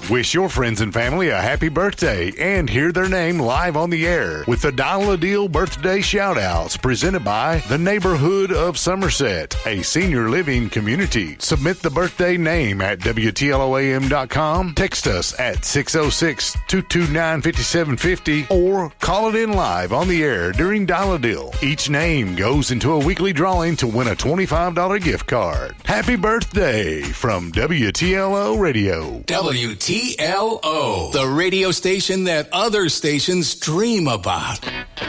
Wish your friends and family a happy birthday and hear their name live on the air with the Dial a Deal birthday shout-outs presented by the Neighborhood of Somerset, a senior living community. Submit the birthday name at WTLOAM.com, text us at 606-229-5750, or call it in live on the air during Dial a Deal. Each name goes into a weekly drawing to win a $25 gift card. Happy birthday from WTLO Radio. WTLO, the radio station that other stations dream about.